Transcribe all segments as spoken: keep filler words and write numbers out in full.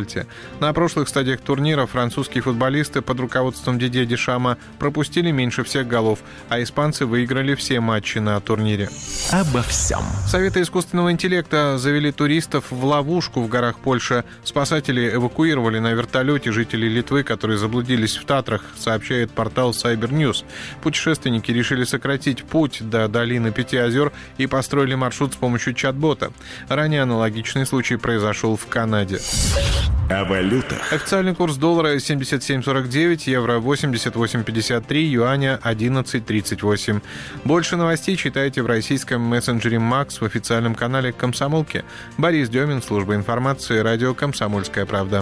пенальти. На прошлых стадиях турнира французские футболисты под руководством Дидье Дешама пропустили меньше всех голов, а испанцы выиграли все матчи на турнире. Обо всем. Советы искусственного интеллекта завели туристов в ловушку в горах Польши. Спасатели эвакуировали на вертолете жителей Литвы, которые заблудились в Татрах, сообщает портал Cyber News. Путешественники решили сократить путь до долины Пяти озер и построили маршрут с помощью чат-бота. Ранее аналогичный случай произошел в Канаде. О валютах. Официальный курс доллара семьдесят семь сорок девять, евро восемьдесят восемь пятьдесят три, юаня одиннадцать тридцать восемь. Больше новостей читайте в российском мессенджере Макс в официальном канале «Комсомолки». Борис Демин, служба информации, радио «Комсомольская правда».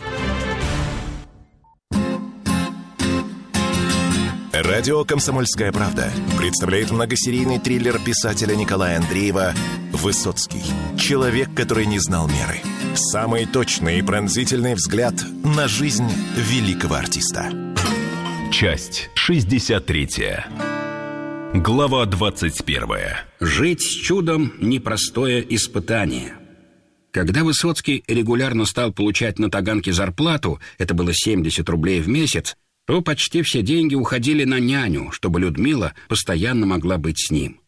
Радио «Комсомольская правда» представляет многосерийный триллер писателя Николая Андреева «Высоцкий. Человек, который не знал меры». Самый точный и пронзительный взгляд на жизнь великого артиста. Часть шестьдесят третья. Глава двадцать первая. Жить с чудом – непростое испытание. Когда Высоцкий регулярно стал получать на Таганке зарплату, это было семьдесят рублей в месяц, то почти все деньги уходили на няню, чтобы Людмила постоянно могла быть с ним.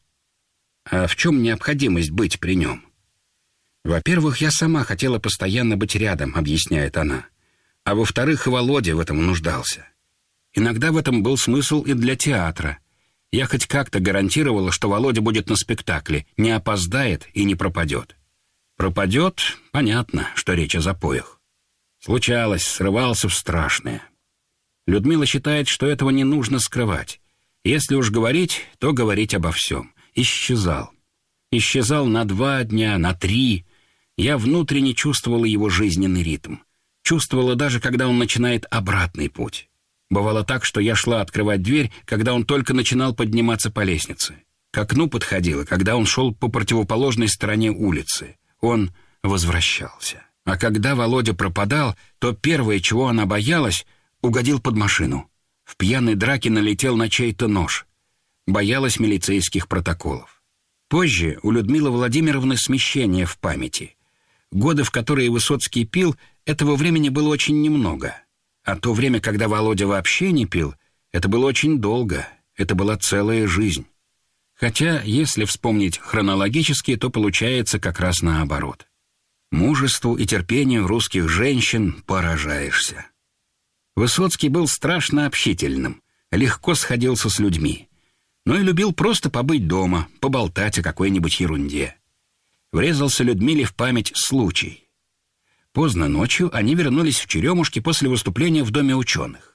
А в чем необходимость быть при нем? Во-первых, я сама хотела постоянно быть рядом, объясняет она. А во-вторых, и Володя в этом нуждался. Иногда в этом был смысл и для театра. Я хоть как-то гарантировала, что Володя будет на спектакле, не опоздает и не пропадет. Пропадет — понятно, что речь о запоях. Случалось, срывался в страшное. Людмила считает, что этого не нужно скрывать. Если уж говорить, то говорить обо всем. Исчезал. Исчезал на два дня, на три. Я внутренне чувствовала его жизненный ритм. Чувствовала даже, когда он начинает обратный путь. Бывало так, что я шла открывать дверь, когда он только начинал подниматься по лестнице. К окну подходила, когда он шел по противоположной стороне улицы. Он возвращался. А когда Володя пропадал, то первое, чего она боялась, угодил под машину. В пьяной драке налетел на чей-то нож. Боялась милицейских протоколов. Позже у Людмилы Владимировны смещение в памяти. Годы, в которые Высоцкий пил, этого времени было очень немного. А то время, когда Володя вообще не пил, это было очень долго. Это была целая жизнь. Хотя, если вспомнить хронологически, то получается как раз наоборот. Мужеству и терпению русских женщин поражаешься. Высоцкий был страшно общительным, легко сходился с людьми, но и любил просто побыть дома, поболтать о какой-нибудь ерунде. Врезался Людмиле в память случай. Поздно ночью они вернулись в Черемушки после выступления в Доме ученых.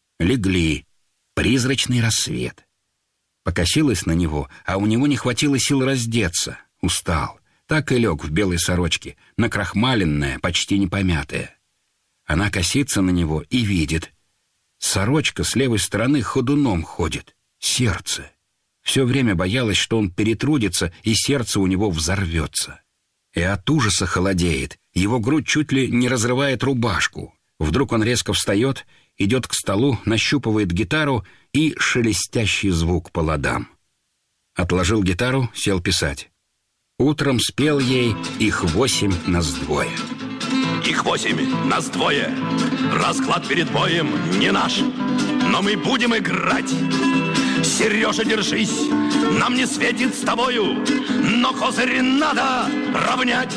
Легли. Призрачный рассвет. Покосилась на него, а у него не хватило сил раздеться. Устал. Так и лег в белой сорочке, накрахмаленная, почти не помятая. Она косится на него и видит. Сорочка с левой стороны ходуном ходит. Сердце. Все время боялась, что он перетрудится, и сердце у него взорвется. И от ужаса холодеет. Его грудь чуть ли не разрывает рубашку. Вдруг он резко встает, идет к столу, нащупывает гитару и шелестящий звук по ладам. Отложил гитару, сел писать. Утром спел ей «Их восемь, нас двое». Их восемь, нас двое. Расклад перед боем не наш, но мы будем играть. Сережа, держись, нам не светит с тобою, но козырь надо равнять.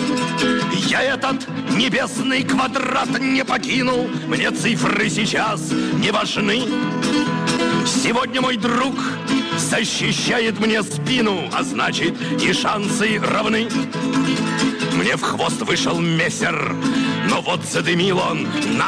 Я этот небесный квадрат не покинул, мне цифры сейчас не важны. Сегодня мой друг защищает мне спину, а значит и шансы равны. Мне в хвост вышел мессер, но вот задымил он на